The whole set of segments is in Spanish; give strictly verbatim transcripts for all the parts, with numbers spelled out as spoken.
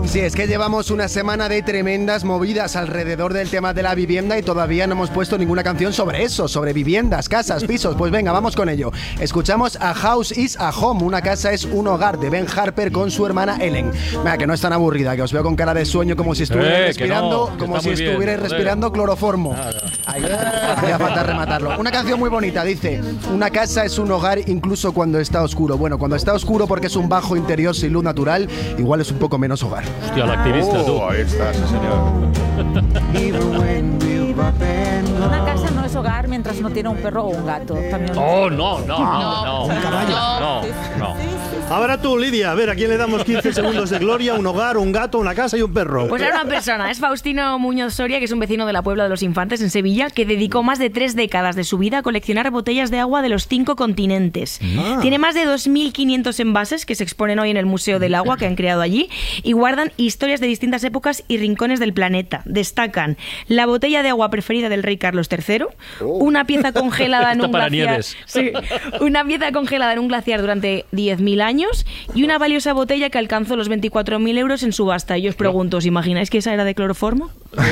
Sí, es que llevamos una semana de tremendas movidas alrededor del tema de la vivienda y todavía no hemos puesto ninguna canción sobre eso, sobre viviendas, casas, pisos. Pues venga, vamos con ello. Escuchamos A House is a Home, una casa es un hogar, de Ben Harper con su hermana Ellen. Venga, que no es tan aburrida, que os veo con cara de sueño como si estuvierais eh, respirando, no, como si estuvierais bien, respirando cloroformo. Ahí, hacía falta rematarlo. Una canción muy bonita, dice: una casa es un hogar incluso cuando está oscuro. Bueno, cuando está oscuro porque es un bajo interior sin luz natural, igual es un poco menos hogar. Hostia, la activista, tú. Oh, ahí está, sí, señor. Una casa no es hogar mientras no tiene un perro o un gato. También. Oh, no, no, no, no. Un caballo. No, no. Ahora tú, Lidia, a ver, ¿a quién le damos quince segundos de gloria? Un hogar, un gato, una casa y un perro. Pues era una persona, es Faustino Muñoz Soria, que es un vecino de la Puebla de los Infantes en Sevilla, que dedicó más de tres décadas de su vida a coleccionar botellas de agua de los cinco continentes. Ah. Tiene más de dos mil quinientos envases que se exponen hoy en el Museo del Agua que han creado allí y guardan historias de distintas épocas y rincones del planeta. Destacan la botella de agua preferida del rey Carlos tercero, una pieza congelada en un glaciar, sí, una pieza congelada en un glaciar durante diez mil años y una valiosa botella que alcanzó los veinticuatro mil euros en subasta. Y yo os pregunto, ¿os imagináis que esa era de cloroformo?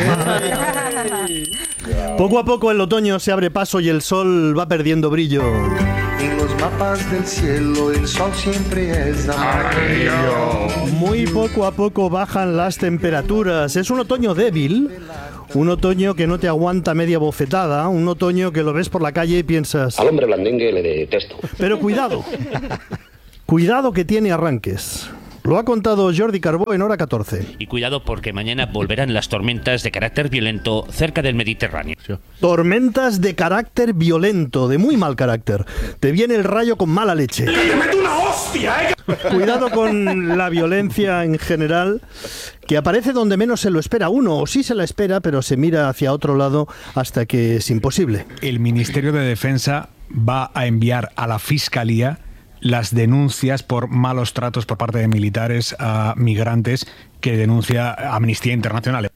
Poco a poco el otoño se abre paso y el sol va perdiendo brillo. En los mapas del cielo el sol siempre es amarillo. Muy poco a poco bajan las temperaturas. Es un otoño débil, un otoño que no te aguanta media bofetada, un otoño que lo ves por la calle y piensas: al hombre blandengue le detesto. Pero cuidado, cuidado que tiene arranques. Lo ha contado Jordi Carbó en Hora catorce. Y cuidado porque mañana volverán las tormentas de carácter violento cerca del Mediterráneo. Tormentas de carácter violento, de muy mal carácter. Te viene el rayo con mala leche. ¡Le meto una hostia, eh! Cuidado con la violencia en general, que aparece donde menos se lo espera uno, o sí se la espera, pero se mira hacia otro lado hasta que es imposible. El Ministerio de Defensa va a enviar a la Fiscalía las denuncias por malos tratos por parte de militares a migrantes que denuncia Amnistía Internacional.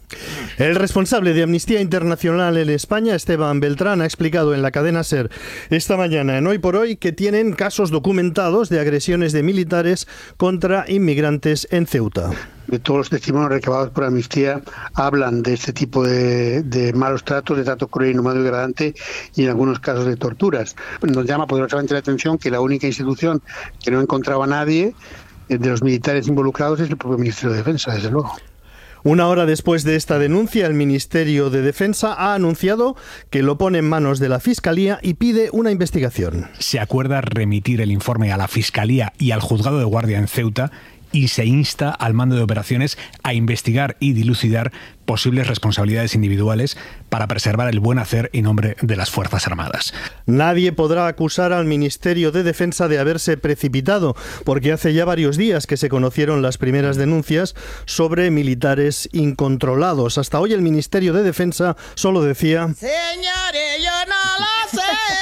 El responsable de Amnistía Internacional en España, Esteban Beltrán, ha explicado en la cadena SER esta mañana en Hoy por Hoy que tienen casos documentados de agresiones de militares contra inmigrantes en Ceuta. De todos los testimonios recabados por Amnistía hablan de este tipo de, de malos tratos, de trato cruel, inhumano y degradante y en algunos casos de torturas. Nos llama poderosamente la atención que la única institución que no encontraba a nadie de los militares involucrados es el propio Ministerio de Defensa, desde luego. Una hora después de esta denuncia, el Ministerio de Defensa ha anunciado que lo pone en manos de la Fiscalía y pide una investigación. Se acuerda remitir el informe a la Fiscalía y al Juzgado de Guardia en Ceuta y se insta al mando de operaciones a investigar y dilucidar posibles responsabilidades individuales para preservar el buen hacer y nombre de las Fuerzas Armadas. Nadie podrá acusar al Ministerio de Defensa de haberse precipitado, porque hace ya varios días que se conocieron las primeras denuncias sobre militares incontrolados. Hasta hoy el Ministerio de Defensa solo decía: Señores, yo no lo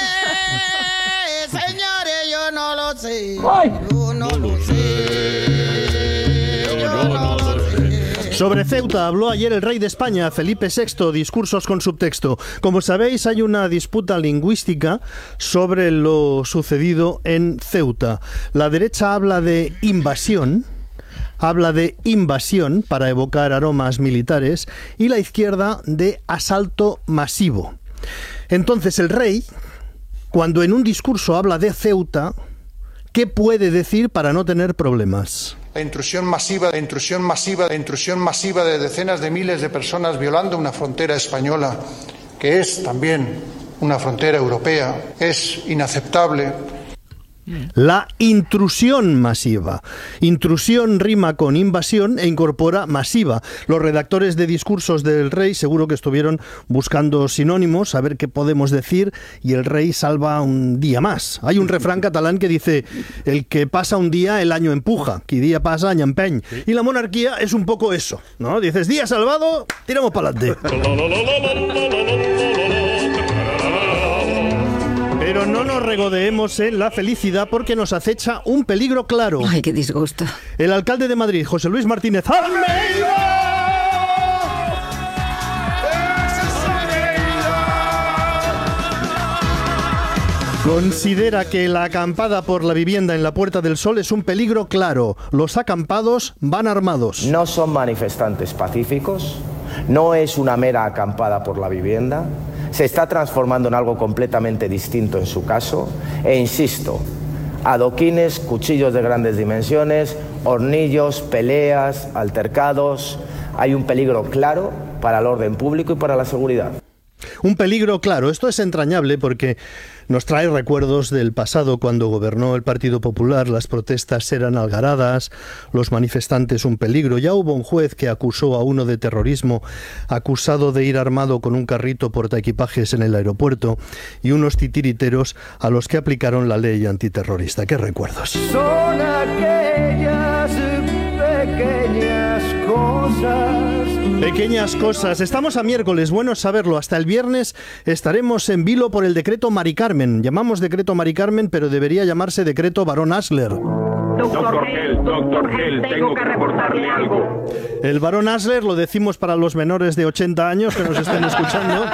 sé. Señores, yo no lo sé. Yo no lo sé. Sobre Ceuta habló ayer el rey de España, Felipe sexto, discursos con subtexto. Como sabéis, hay una disputa lingüística sobre lo sucedido en Ceuta. La derecha habla de invasión, habla de invasión para evocar aromas militares, y la izquierda de asalto masivo. Entonces el rey, cuando en un discurso habla de Ceuta, ¿qué puede decir para no tener problemas? La intrusión masiva, la intrusión masiva, la intrusión masiva de decenas de miles de personas violando una frontera española, que es también una frontera europea, es inaceptable. La intrusión masiva. Intrusión rima con invasión e incorpora masiva. Los redactores de discursos del rey seguro que estuvieron buscando sinónimos, a ver qué podemos decir, y el rey salva un día más. Hay un refrán catalán que dice: el que pasa un día, el año empuja. Qui día pasa, año empeny. Y la monarquía es un poco eso, ¿no? Dices, día salvado, tiramos para adelante. Pero no nos regodeemos en la felicidad porque nos acecha un peligro claro. Ay, qué disgusto. El alcalde de Madrid, José Luis Martínez Almeida, Considera que la acampada por la vivienda en la Puerta del Sol es un peligro claro. Los acampados van armados. No son manifestantes pacíficos, no es una mera acampada por la vivienda, se está transformando en algo completamente distinto en su caso, e insisto, adoquines, cuchillos de grandes dimensiones, hornillos, peleas, altercados. Hay un peligro claro para el orden público y para la seguridad. Un peligro claro. Esto es entrañable porque nos trae recuerdos del pasado cuando gobernó el Partido Popular. Las protestas eran algaradas, los manifestantes un peligro. Ya hubo un juez que acusó a uno de terrorismo, acusado de ir armado con un carrito portaequipajes en el aeropuerto, y unos titiriteros a los que aplicaron la ley antiterrorista. ¿Qué recuerdos? Son aquellas pequeñas cosas. Pequeñas cosas. Estamos a miércoles, bueno saberlo. Hasta el viernes estaremos en vilo por el decreto Mari Carmen. Llamamos decreto Mari Carmen, pero debería llamarse decreto Barón Asler. Doctor Gel, doctor Gel, tengo que reportarle algo. El Barón Asler, lo decimos para los menores de ochenta años que nos estén escuchando,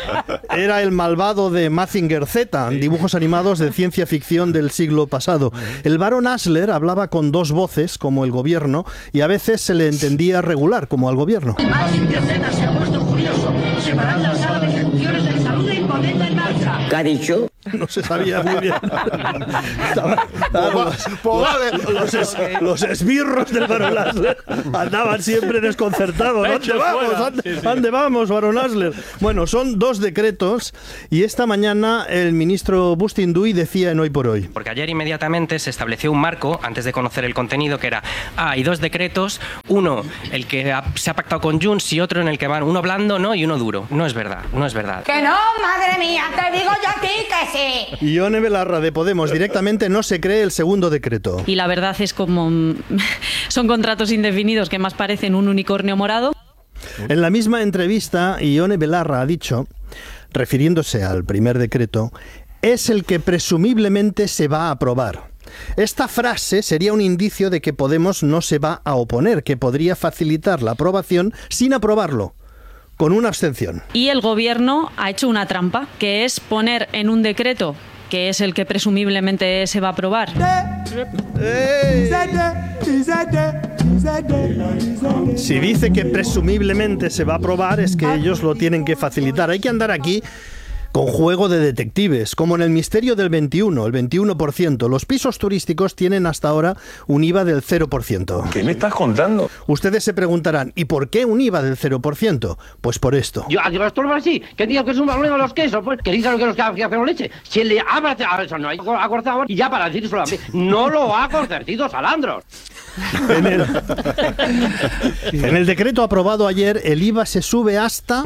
era el malvado de Mazinger Z, dibujos animados de ciencia ficción del siglo pasado. El Barón Asler hablaba con dos voces, como el gobierno, y a veces se le entendía regular, como al gobierno. Mazinger Z se ha puesto furioso. Separar la sala de ejecuciones de salud y ponerla en marcha. ¿Qué ha dicho? No se sabía muy bien. Estaba, estaba, los, los, es, los esbirros del Barón Asler andaban siempre desconcertados. ¿Dónde vamos? ¿Dónde, ¿Dónde vamos, Barón Asler? Bueno, son dos decretos y esta mañana el ministro Bustinduy decía en Hoy por Hoy. Porque ayer inmediatamente se estableció un marco, antes de conocer el contenido, que era, ah, hay dos decretos, uno el que ha, se ha pactado con Junts y otro en el que van uno blando, ¿no? Y uno duro. No es verdad, no es verdad. Que no, madre mía, te digo yo a ti que sí. Ione Belarra de Podemos directamente no se cree el segundo decreto. Y la verdad es como son contratos indefinidos que más parecen un unicornio morado. En la misma entrevista, Ione Belarra ha dicho, refiriéndose al primer decreto, es el que presumiblemente se va a aprobar. Esta frase sería un indicio de que Podemos no se va a oponer, que podría facilitar la aprobación sin aprobarlo, con una abstención. Y el gobierno ha hecho una trampa, que es poner en un decreto, que es el que presumiblemente se va a aprobar. Si dice que presumiblemente se va a aprobar, es que ellos lo tienen que facilitar. Hay que andar aquí con juego de detectives, como en el misterio del veintiuno, el veintiuno por ciento. Los pisos turísticos tienen hasta ahora un I V A del cero por ciento. ¿Qué me estás contando? Ustedes se preguntarán, ¿y por qué un I V A del cero por ciento? Pues por esto. Yo, a los turban así, que digo que es un problema de los quesos, pues, que dicen que los que hacen leche. Si le habla, a eso no hay acortado, y ya para decir solamente, no lo ha concertido Salandros. En el, en el decreto aprobado ayer, el I V A se sube hasta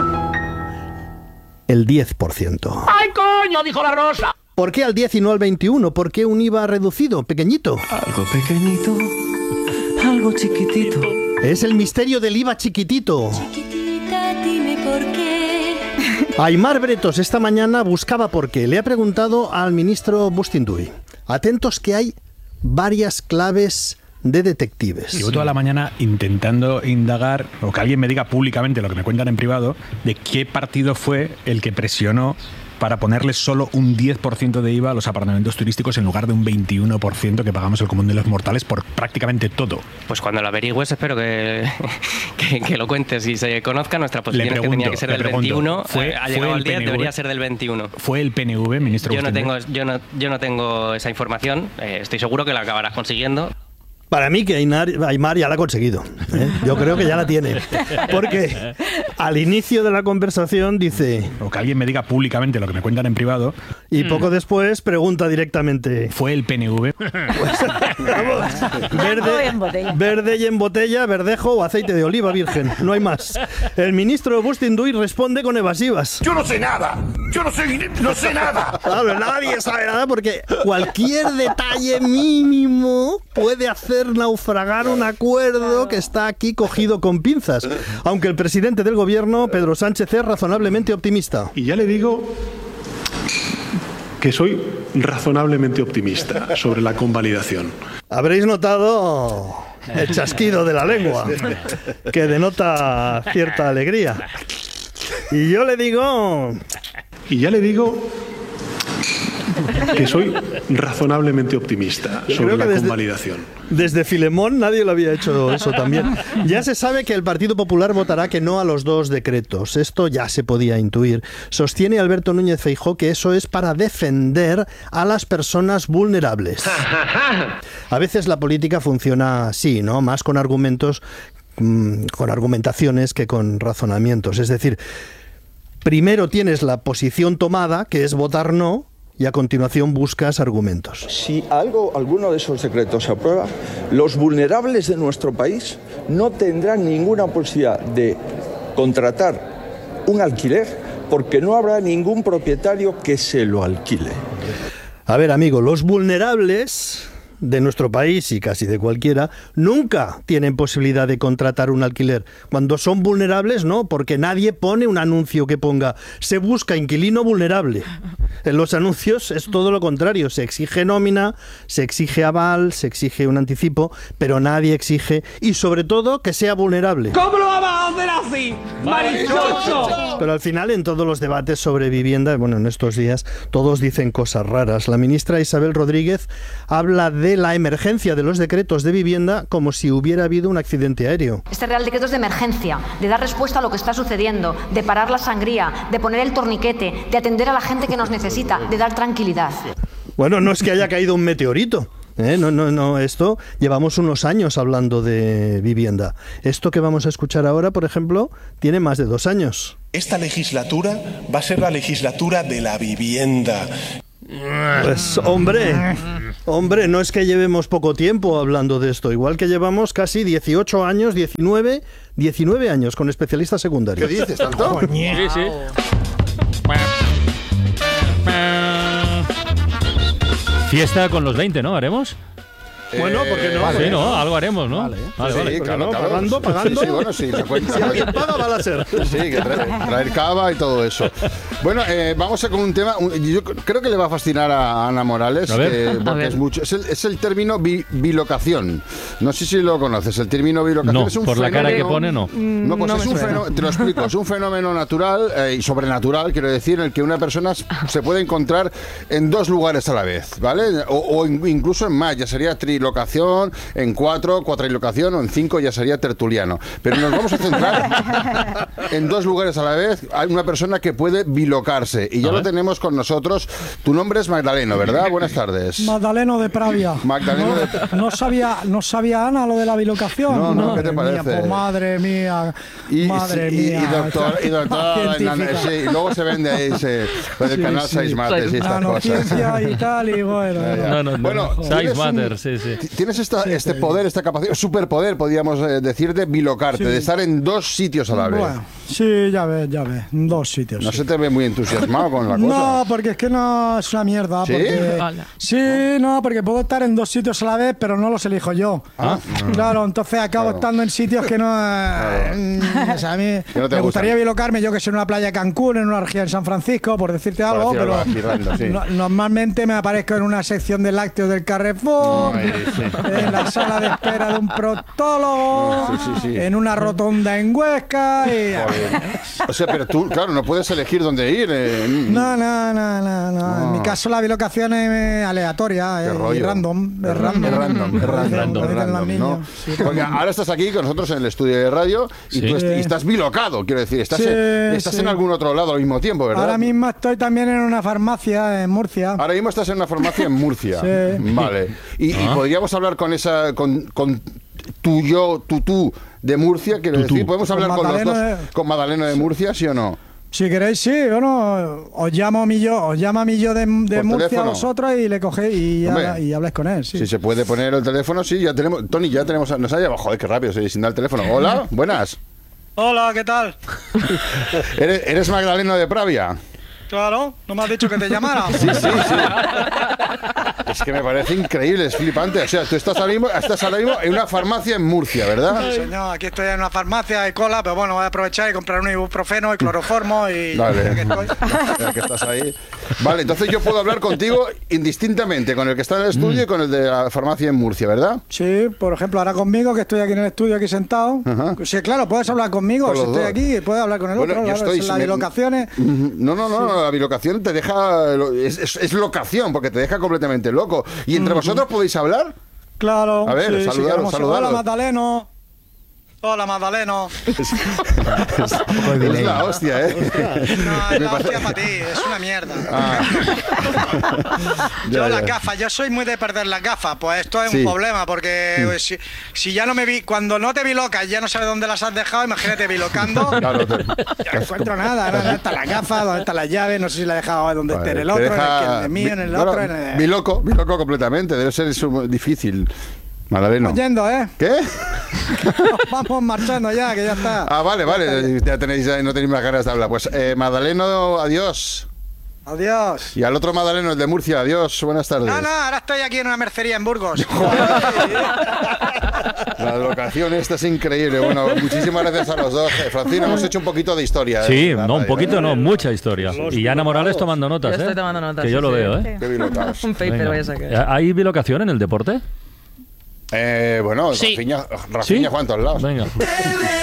el diez por ciento. ¡Ay, coño! Dijo la Rosa. ¿Por qué al diez y no al veintiuno? ¿Por qué un I V A reducido, pequeñito? Algo pequeñito, algo chiquitito. Es el misterio del I V A chiquitito. Chiquitita, dime por qué. Aimar Bretos esta mañana buscaba por qué. Le ha preguntado al ministro Bustinduy. Atentos que hay varias claves de detectives. Llevo toda la mañana intentando indagar, o que alguien me diga públicamente lo que me cuentan en privado, de qué partido fue el que presionó para ponerle solo un diez por ciento de I V A a los apartamentos turísticos en lugar de un veintiuno por ciento que pagamos el común de los mortales por prácticamente todo. Pues cuando lo averigües espero que, que, que lo cuentes y se conozca. Nuestra posición pregunto, es que tenía que ser del pregunto, veintiuno, fue, eh, ha fue llegado el al diez, P N V, debería ser del veintiuno. ¿Fue el P N V, ministro Yo no Bustinduy? tengo, yo no, yo no tengo esa información, eh, estoy seguro que la acabarás consiguiendo. Para mí que Aymar, Aymar ya la ha conseguido, ¿eh? Yo creo que ya la tiene. Porque al inicio de la conversación dice... O que alguien me diga públicamente lo que me cuentan en privado. Y mm. poco después pregunta directamente... ¿Fue el P N V? Pues, vamos, verde, verde y en botella, verdejo o aceite de oliva virgen. No hay más. El ministro Bustinduy responde con evasivas. ¡Yo no sé nada! ¡Yo no sé, no sé nada! Claro, nadie sabe nada porque cualquier detalle mínimo puede hacer naufragar un acuerdo que está aquí cogido con pinzas, aunque el presidente del gobierno, Pedro Sánchez, es razonablemente optimista. Y ya le digo que soy razonablemente optimista sobre la convalidación. Habréis notado el chasquido de la lengua, que denota cierta alegría. Y yo le digo... Y ya le digo que soy razonablemente optimista Yo sobre creo que la desde- convalidación. Desde Filemón nadie lo había hecho eso también. Ya se sabe que el Partido Popular votará que no a los dos decretos. Esto ya se podía intuir. Sostiene Alberto Núñez Feijóo que eso es para defender a las personas vulnerables. A veces la política funciona así, ¿no? Más con argumentos, mm, con argumentaciones que con razonamientos. Es decir, primero tienes la posición tomada, que es votar no, y a continuación buscas argumentos. Si algo, alguno de esos decretos se aprueba, los vulnerables de nuestro país no tendrán ninguna posibilidad de contratar un alquiler porque no habrá ningún propietario que se lo alquile. A ver, amigo, los vulnerables de nuestro país y casi de cualquiera nunca tienen posibilidad de contratar un alquiler. Cuando son vulnerables, no, porque nadie pone un anuncio que ponga se busca inquilino vulnerable. En los anuncios es todo lo contrario, se exige nómina, se exige aval, se exige un anticipo, pero nadie exige, y sobre todo, que sea vulnerable. ¿Cómo lo vamos a hacer así? ¡Marichocho! Pero al final, en todos los debates sobre vivienda, bueno, en estos días, todos dicen cosas raras. La ministra Isabel Rodríguez habla de la emergencia de los decretos de vivienda como si hubiera habido un accidente aéreo. Este Real Decreto es de emergencia, de dar respuesta a lo que está sucediendo, de parar la sangría, de poner el torniquete, de atender a la gente que nos necesita, de dar tranquilidad. Bueno, no es que haya caído un meteorito. ¿eh? No, no, no, esto llevamos unos años hablando de vivienda. Esto que vamos a escuchar ahora, por ejemplo, tiene más de dos años. Esta legislatura va a ser la legislatura de la vivienda. Pues hombre, hombre, no es que llevemos poco tiempo hablando de esto, igual que llevamos casi dieciocho años, diecinueve, diecinueve años con especialistas secundarios. ¿Qué dices, tanto? Sí, sí. Fiesta con los veinte, ¿no? ¿Haremos? Bueno, porque no. Sí, no, algo haremos, ¿no? Vale, vale, sí, vale. claro, no, claro. pagando, pagando. Sí, sí, bueno, sí, la cuenta. Si alguien paga, va a ser. Sí, que traer, traer cava y todo eso. Bueno, eh, vamos a con un tema. un- yo creo que le va a fascinar a Ana Morales. A ver. eh, A porque ver. es mucho. Es el, es el término bi- bilocación. No sé si lo conoces. El término bilocación No, es un por la cara que fenómeno- pone, no. No, pues No es me un suena. fenómeno. Te lo explico. Es un fenómeno natural eh, y sobrenatural, quiero decir, en el que una persona s- se puede encontrar en dos lugares a la vez, ¿vale? O, o in- incluso en más. Ya sería trilocación, en cuatro, cuatrilocación, o en cinco ya sería tertuliano. Pero nos vamos a centrar en dos lugares a la vez. Hay una persona que puede bilocarse y ya A lo ver. tenemos con nosotros. Tu nombre es Magdaleno, ¿verdad? Buenas tardes. Magdaleno de Pravia. Magdaleno no, no sabía, no sabía Ana lo de la bilocación. No, no, ¿qué te Madre mía, parece? pues madre mía, Y, madre sí, y- mía. y doctor, y doctor en- científica. sí, y luego se vende ahí se, con el Sí, canal sí. seis Mates y estas Nanociencia cosas. y tal, y bueno. Ya, ya. No, no, no. Bueno, Size tienes un- matter, sí, sí. Tienes esta, este poder, esta capacidad, superpoder, podríamos eh, decir, de bilocarte, Sí. de estar en dos sitios a la vez. Bueno, sí, ya ves, ya ves, en dos sitios. No sí. se te ve muy entusiasmado con la cosa. No, porque es que no es una mierda. ¿Sí? Porque, Hola. sí, no, porque puedo estar en dos sitios a la vez, pero no los elijo yo. Ah. Claro, entonces acabo Claro. estando en sitios que no. eh, o sea, a mí Que no te me gustaría gustan. bilocarme, yo que sé, en una playa de Cancún, en una orgía en San Francisco, por decirte Por algo, decir pero algo así, random, sí. no- normalmente me aparezco en una sección de lácteos del Carrefour, Ay, sí. en la sala de espera de un proctólogo, Sí, sí, sí. en una rotonda en Huesca y. Joder. O sea, pero tú, claro, no puedes elegir dónde ir. eh. No, no, no, no, no. No. En mi caso la bilocación es aleatoria, Qué es rollo. random, es random. Es random, es Como random, dicen es los random, niños. ¿no? Sí, Porque random. ahora estás aquí con nosotros en el estudio de radio y, Sí. tú est- y Sí. estás bilocado, quiero decir. Estás, Sí, en, estás sí. en algún otro lado al mismo tiempo, ¿verdad? Ahora mismo estoy también en una farmacia en Murcia. Ahora mismo estás en una farmacia en Murcia. Sí. Vale. Y, y Ah. podríamos hablar con esa, con, con tu yo, tu tú de Murcia, quiero Tú, tú. decir. ¿Podemos Con hablar con, los Magdaleno dos? de- Con Magdaleno de Murcia, ¿sí o no? Si queréis, sí, bueno, os llamo a mi yo, os llama a mi yo de, de Por Murcia teléfono. a vosotros y le cogéis y, Hombre. habla- y habláis con él, sí. Si se puede poner el teléfono, sí, ya tenemos. Tony, ya tenemos. Nos ha llevado, joder, qué rápido, sí, sin dar el teléfono. Hola, buenas. Hola, ¿qué tal? ¿Eres, eres Magdaleno de Pravia? Claro, ¿no me has dicho que te llamara? Sí, sí, sí. Es que me parece increíble, es flipante. O sea, tú estás ahora mismo, estás ahora mismo en una farmacia en Murcia, ¿verdad? Sí, señor, aquí estoy en una farmacia de cola, pero bueno, voy a aprovechar y comprar un ibuprofeno y cloroformo y Vale. ya que estoy. Ya que estás ahí. Vale, entonces yo puedo hablar contigo indistintamente, con el que está en el estudio mm. y con el de la farmacia en Murcia, ¿verdad? Sí, por ejemplo, ahora conmigo, que estoy aquí en el estudio, aquí sentado. Ajá. Sí, claro, puedes hablar conmigo, si estoy dos. aquí, puedes hablar con el bueno, otro. Yo claro, estoy, las me... bilocaciones... No, no, no, sí. la bilocación te deja... Es, es, es locación, porque te deja completamente loco. ¿Y entre uh-huh. vosotros podéis hablar? Claro. A ver, sí, saludaros, sí, saludaros. Hola, Magdaleno. Hola, Magdaleno. Es, es, es la hostia, ¿eh? No, es la hostia para ti, es una mierda. Ah. yo ya, las ya. gafas, yo soy muy de perder las gafas, pues esto es sí. un problema, porque sí. pues, si, si ya no me vi, cuando no te bilocas ya no sabes dónde las has dejado, imagínate bilocando. Claro, te... Ya no encuentro nada, ¿no? ¿Dónde están las gafas? ¿Dónde están las llaves? No sé si la he dejado donde esté en el otro, deja... en el que, en mí, en el bueno, otro. En el... Biloco, biloco completamente, debe ser difícil. Madaleno. Vamos yendo, ¿eh? ¿Qué? Vamos marchando ya, que ya está. Ah, vale, vale. Ya tenéis, no tenéis más ganas de hablar. Pues, eh, Madaleno, adiós. Adiós. Y al otro Madaleno, el de Murcia, adiós. Buenas tardes. No, no, ahora estoy aquí en una mercería en Burgos. La locación esta es increíble. Bueno, muchísimas gracias a los dos. Eh, Francina, hemos hecho un poquito de historia. Sí, ¿eh? no, un poquito no, mucha historia. Y Ana Morales tomando notas, yo ¿eh? Estoy tomando notas. Que yo sí, lo sí. veo, ¿eh? Qué bilocados. Un paper voy a sacar. ¿Hay bilocación en el deporte? Eh, bueno, sí. Rafinha, Rafinha ¿Sí? Juan, todos lados. Venga.